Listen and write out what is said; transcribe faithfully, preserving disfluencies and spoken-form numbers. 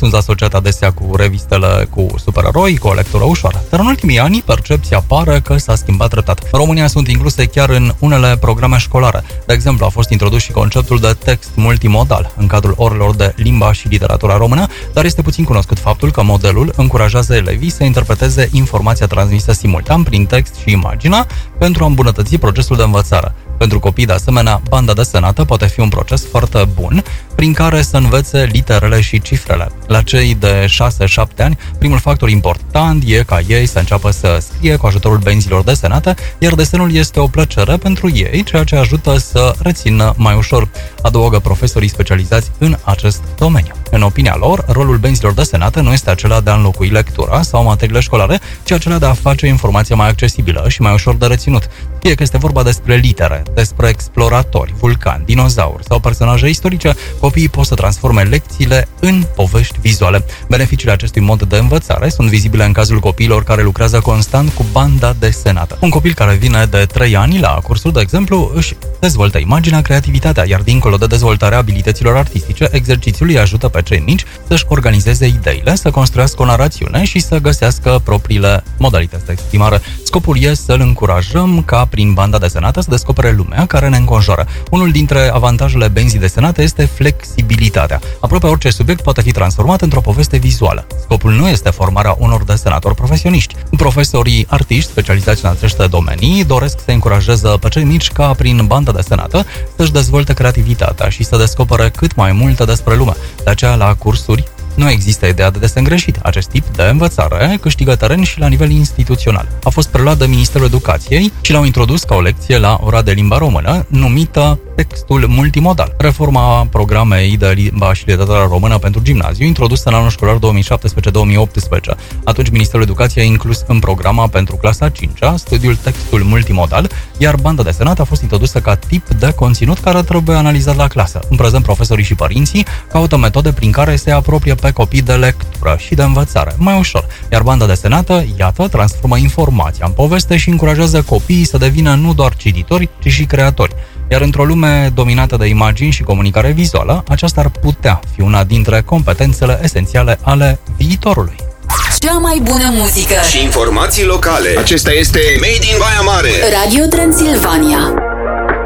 sunt asociate adesea cu revistele cu supereroi, cu o lectură ușoară. Dar în ultimii ani, percepția pare că s-a schimbat treptat. În România sunt incluse chiar în unele programe școlare. De exemplu, a fost introdus și conceptul de text multimodal în cadrul orelor de limba și literatura română, dar este puțin cunoscut faptul că modelul încurajează elevii să interpreteze informația transmisă simultan prin text și imagine pentru a îmbunătăți procesul de învățare. Pentru copii, de asemenea, banda desenată poate fi un proces foarte bun prin care să învețe literele și cifrele. La cei de șase șapte ani, primul factor important e ca ei să înceapă să scrie cu ajutorul benzilor desenate, iar desenul este o plăcere pentru ei, ceea ce ajută să rețină mai ușor, adaugă profesorii specializați în acest domeniu. În opinia lor, rolul benzilor desenate nu este acela de a înlocui lectura sau materiile școlare, ci acela de a face informația mai accesibilă și mai ușor de reținut. Fie că este vorba despre litere, despre exploratori, vulcani, dinozauri sau personaje istorice, copiii pot să transforme lecțiile în povești vizuale. Beneficiile acestui mod de învățare sunt vizibile în cazul copiilor care lucrează constant cu banda desenată. Un copil care vine de trei ani la cursul, de exemplu, își dezvoltă imaginea, creativitatea, iar dincolo de dezvoltarea abilităților artistice, exercițiul îi ajută pe cei mici să-și organizeze ideile, să construiască o narațiune și să găsească propriile modalități de exprimare. Scopul e să-l încurajăm ca prin banda desenată să descopere lumea care ne înconjoară. Unul dintre avantajele benzii desenate este flexibilitatea. Aproape orice subiect poate fi transformat într-o poveste vizuală. Scopul nu este formarea unor desenatori profesioniști. Profesorii artiști specializați în aceste domenii doresc să încurajeze pe cei mici ca prin banda desenată să-și dezvolte creativitatea și să descopere cât mai multe despre lume. De aceea, la cursuri nu există ideea de desen greșit. Acest tip de învățare câștigă teren și la nivel instituțional. A fost preluat de Ministerul Educației și l-au introdus ca o lecție la ora de limba română, numită textul multimodal. Reforma programei de limba și literatura română pentru gimnaziu, introdusă în anul școlar două mii șaptesprezece două mii optsprezece. Atunci Ministerul Educației a inclus în programa pentru clasa a cincea studiul textul multimodal, iar banda desenată a fost introdusă ca tip de conținut care trebuie analizat la clasă. În prezent, profesorii și părinții caută metode prin care se apropie pe copii de lectură și de învățare mai ușor, iar banda desenată, iată, transformă informația în poveste și încurajează copiii să devină nu doar cititori, ci și creatori. Iar într-o lume dominată de imagini și comunicare vizuală, aceasta ar putea fi una dintre competențele esențiale ale viitorului. Cea mai bună muzică și informații locale. Acesta este Made in Baia Mare. Radio Transilvania.